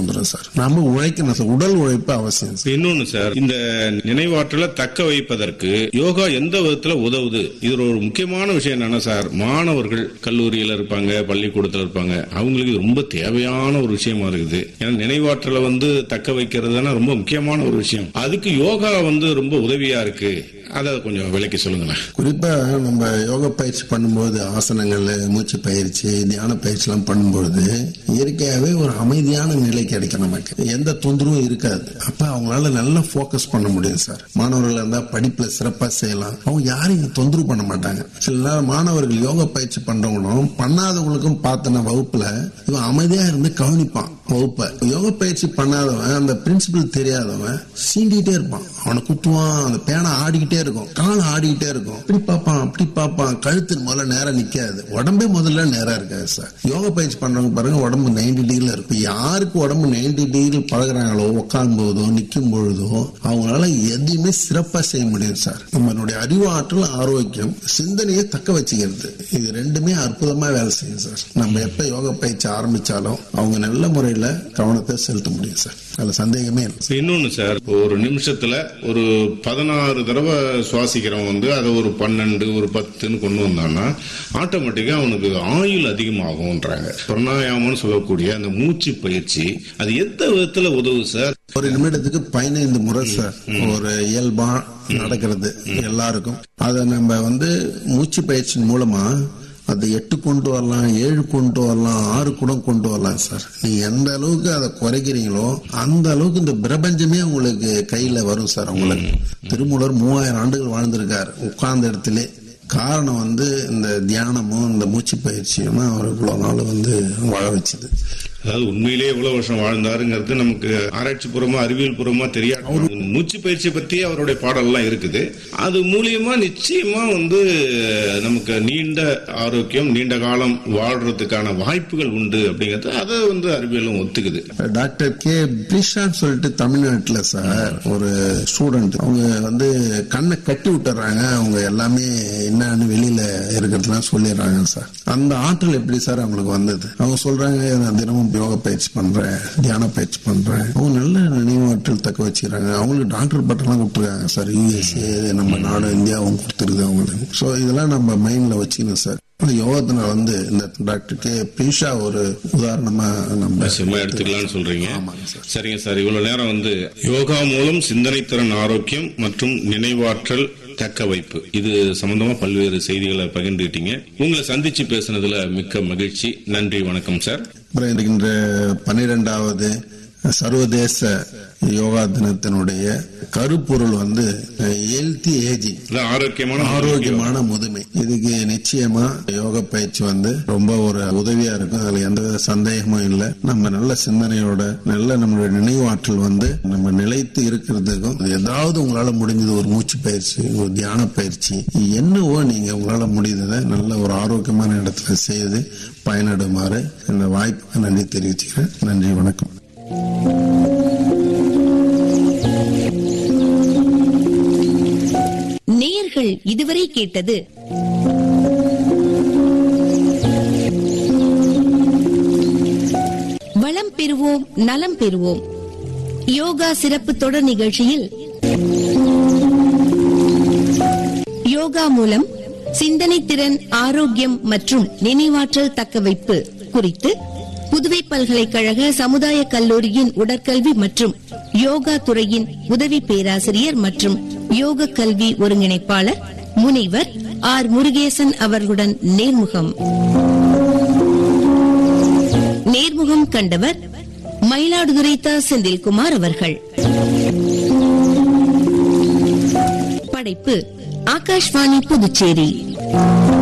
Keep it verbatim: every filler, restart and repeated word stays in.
வந்துடும் சார். நம்ம உழைக்கணும் சார், உடல் உழைப்பு அவசியம் சார். இன்னொன்னு சார், இந்த நினைவாற்றலை தக்க வைப்பதற்கு யோகா எந்த விதத்துல உதவுது? இது ஒரு முக்கியமான விஷயம் என்னன்னா சார், மாணவர்கள் கல்லூரியில இருப்பாங்க, பள்ளிக்கூடத்துல இருப்பாங்க, அவங்களுக்கு ரொம்ப தேவையான ஒரு விஷயமா இருக்குது. ஏன்னா நினைவாற்றலை வந்து தக்க வைக்கிறது தானே ரொம்ப முக்கியமான ஒரு விஷயம். அதுக்கு யோகா வந்து ரொம்ப உதவியா இருக்கு. அதை கொஞ்சம் விளக்கி சொல்லுங்களேன். குறிப்பா நம்ம யோகா பயிற்சி பண்ணும்போது, ஆசனங்கள், மூச்சு பயிற்சி, தியான பயிற்சி எல்லாம் பண்ணும்போது இயற்கையாவே ஒரு அமைதியான நிலை கிடைக்கும். நமக்கு எந்த தொந்தரவும் இருக்காது. அப்ப அவங்களால நல்லா போக்கஸ் பண்ண முடியும் சார். மாணவர்கள் இருந்தா படிப்புல சிறப்பா செய்யலாம். அவங்க யாரையும் தொந்தரவு பண்ண மாட்டாங்க. சில நேரம் மாணவர்கள் யோகா பயிற்சி பண்றவங்களும் பண்ணாதவங்களுக்கும் பார்த்தன வகுப்புல இவன் அமைதியா இருந்து கவனிப்பான் வகுப்ப. யோகா பயிற்சி பண்ணாதவன், அந்த பிரின்சிபல் தெரியாதவன் சீண்டிகிட்டே இருப்பான். அவனை குத்துவான், அந்த பேனை ஆடிக்கிட்டே இருக்கும், கால் ஆடிக்கிட்டே இருக்கும், இப்படி பார்ப்பான் அப்படி பார்ப்பான். கழுத்து முதல்ல நேரம் நிக்காது, உடம்பே முதல்ல நேரம் இருக்காது சார். யோகா பயிற்சி பண்றவங்க பாருங்க, உடம்பு நைன்டி டிகிரில இருக்கும். யாருக்கு உடம்பு நைன்டி டிகிரி பழகுறாங்களோ, உட்காரும் போதோ நிக்கும் பொழுதோ அவங்களால எதையுமே சிறப்பா செய்ய முடியும் சார். நம்மளுடைய அறிவு ஆற்றல், ஆரோக்கியம், சிந்தனையை தக்க வச்சுக்கிறது, இது ரெண்டுமே அற்புதமா வேலை செய்யும் சார். நம்ம எப்ப யோகா பயிற்சி ஆரம்பிச்சாலும் அவங்க நல்ல முறையில கவனத்தை செலுத்த முடியும் சார். அதுல சந்தேகமே இல்லை. இன்னொன்னு சார், ஒரு நிமிஷத்துல ஒரு பதினாறு தடவை சுவாசிக்கிறவன் வந்து அதை ஒரு பன்னெண்டு ஒரு பத்துன்னு கொண்டு வந்தான்னா ஆட்டோமேட்டிக்கா அவனுக்கு ஆயுள் அதிகமாகும்ன்றாங்க. பிராணாயாமம்னு சொல்லக்கூடிய அந்த மூச்சு பயிற்சி அது எந்த விதத்துல உதவு சார்? ஒரு நிமிடத்துக்கு பதினைந்து முறை சார், ஒரு இயல்பா நடக்கிறது எல்லாருக்கும். அதை நம்ம வந்து மூச்சு பயிற்சியின் மூலமா அது எட்டு கொண்டு வரலாம், ஏழு கொண்டு வரலாம், ஆறு கூட கொண்டு வரலாம் சார். நீங்க எந்த அளவுக்கு அதை குறைக்கிறீங்களோ அந்த அளவுக்கு இந்த பிரபஞ்சமே உங்களுக்கு கையில வரும் சார். உங்களுக்கு திருமூலர் மூவாயிரம் ஆண்டுகள் வாழ்ந்திருக்காரு உட்கார்ந்த இடத்துல. காரணம் வந்து இந்த தியானமும் இந்த மூச்சு பயிற்சியும் அவர் இவ்வளவு நாள் வந்து வாழ வச்சது. அதாவது உண்மையிலேயே எவ்வளவு வருஷம் வாழ்ந்தாருங்கிறது நமக்கு ஆராய்ச்சி பூர்வமா, அறிவியல் பூர்வமா தெரியாது. அவரு மூச்சு பயிற்சி பத்தி அவருடைய பாடல் எல்லாம் இருக்குது. அது மூலியமா நிச்சயமா வந்து நமக்கு நீண்ட ஆரோக்கியம், நீண்ட காலம் வாழ்றதுக்கான வாய்ப்புகள் உண்டு அப்படிங்கறது அதை வந்து அறிவியலும் ஒத்துக்குது. டாக்டர் கே பிரிஷான்னு சொல்லிட்டு தமிழ்நாட்டுல சார் ஒரு ஸ்டூடெண்ட், அவங்க வந்து கண்ணை கட்டி விட்டுறாங்க. அவங்க எல்லாமே என்னன்னு வெளியில இருக்கிறதுலாம் சொல்லிடுறாங்க சார். அந்த ஆற்றல் எப்படி சார் அவங்களுக்கு வந்தது? அவங்க சொல்றாங்க, நான் தினமும் யோகா பயிற்சி பண்றேன், தியான பயிற்சி பண்றேன். அவங்க நல்ல நினைவாற்றல் தக்க வச்சுக்கிறாங்க. அவங்களுக்கு டாக்டர் பட்டம்லாம் கொடுத்துருக்காங்க சார். யூஎஸ்ஏ நம்ம நாடு இந்தியாவும் கொடுத்துருக்கு அவங்களுக்கு. ஸோ இதெல்லாம் நம்ம மைண்ட்ல வச்சுக்கணும் சார். யோகத்தினால வந்து இந்த டாக்டர் கே பிரிஷா ஒரு உதாரணமா நம்ம எடுத்துக்கலாம்னு சொல்றீங்க. சரிங்க சார், இவ்வளவு நேரம் வந்து யோகா மூலம் சிந்தனை திறன், ஆரோக்கியம் மற்றும் நினைவாற்றல் தக்க வைப்பு, இது சம்பந்தமா பல்வேறு செய்திகளை பகிர்ந்துட்டீங்க. உங்களை சந்திச்சு பேசுனதுல மிக்க மகிழ்ச்சி. நன்றி, வணக்கம் சார். இருக்கின்ற பன்னிரெண்டாவது சர்வதேச யோகா தினத்தினுடைய கருப்பொருள் வந்து ஹெல்தி ஏஜிங், ஆரோக்கியமான ஆரோக்கியமான முதுமை. இதுக்கு நிச்சயமா யோகா பயிற்சி வந்து ரொம்ப ஒரு உதவியா இருக்கும். அதுல எந்த சந்தேகமும் இல்லை. நம்ம நல்ல சிந்தனையோட நல்ல நம்மளுடைய நினைவாற்றல் வந்து நம்ம நிலைத்து இருக்கிறதுக்கும், ஏதாவது உங்களால முடிஞ்சது ஒரு மூச்சு பயிற்சி, ஒரு தியான பயிற்சி, என்னவோ நீங்க உங்களால முடிந்ததை நல்ல ஒரு ஆரோக்கியமான இடத்துல செய்து பயனடுமாறு இந்த வாய்ப்புக்கு நன்றி தெரிவிச்சுக்கிறேன். நன்றி, வணக்கம். நேயர்கள் இதுவரை கேட்டது வளம் பெறுவோம் நலம் பெறுவோம் யோகா சிறப்பு தொடர் நிகழ்ச்சியில் யோகா மூலம் சிந்தனை திறன், ஆரோக்கியம் மற்றும் நினைவாற்றல் தக்கவைப்பு குறித்து புதுவை பல்கலைக்கழக சமுதாய கல்லூரியின் உடற்கல்வி மற்றும் யோகா துறையின் உதவி பேராசிரியர் மற்றும் யோக கல்வி ஒருங்கிணைப்பாளர் முனைவர் ஆர் முருகேசன் அவர்களுடன் நேர்முகம் நேர்முகம் கண்டவர் மயிலாடுதுறை த. செந்தில்குமார் அவர்கள். படைப்பு ஆகாஷ்வாணி புதுச்சேரி.